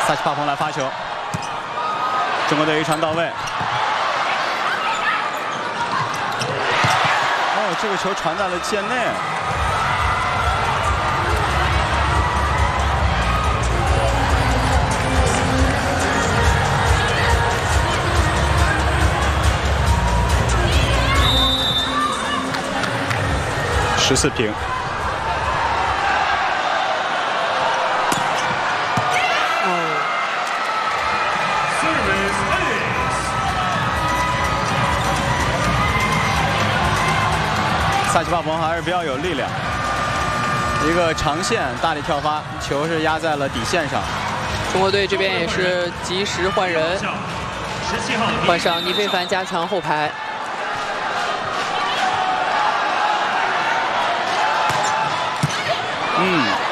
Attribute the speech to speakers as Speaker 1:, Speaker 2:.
Speaker 1: 萨奇帕蓬来发球，中国队一传到位。哦，这个球传在了界内。 14平。萨奇帕蓬还是比较有力量，一个长线大力跳发，球是压在了底线上。
Speaker 2: 中国队这边也是及时换人，换上倪非凡加强后排。
Speaker 1: 嗯。